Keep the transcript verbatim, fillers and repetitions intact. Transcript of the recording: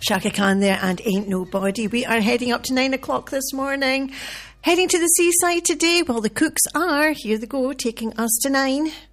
Shaka Khan there and Ain't Nobody. We are heading up to nine o'clock this morning. Heading to the seaside today. Well, the Cooks are. Here they go, taking us to nine.